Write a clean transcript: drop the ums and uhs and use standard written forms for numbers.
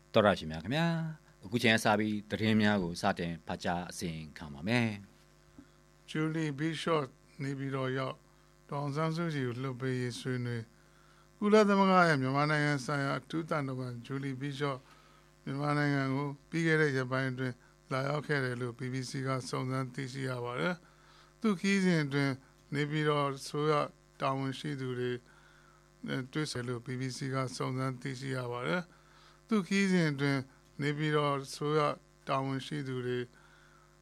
တော်ရရှိမြခင်ဗျာအခုချိန်စပြီးသတင်းများကိုစတင်ဖတ်ကြားအစီရင်ခံပါမယ်ဂျူလီဘီရှော့နေပြည်တော်ရောက်ဒေါအောင်ဆန်းစုကြည်ကိုလှုပ်ပေးရေးဆွေးနွေးကုလသမဂ္ဂရဲ့မြန်မာနိုင်ငံဆိုင်ရာအထူးတန်တော်ခံဂျူလီဘီရှော့မြန်မာနိုင်ငံကိုပြီးခဲ့တဲ့ရက်ပိုင်းအတွင်းလာရောက်ခဲ့တယ်လို့ BBC ကစုံစမ်းသိရှိရပါတယ်။သူခီးစဉ်အတွင်းနေပြည်တော်ဆိုရတာဝန်ရှိသူတွေတွေ့ဆုံလို့ BBC ကစုံစမ်းသိရှိရပါတယ်။သူခီးစဉ်အတွင်းနေပြည်တော်ဆိုရတာဝန်ရှိသူတွေ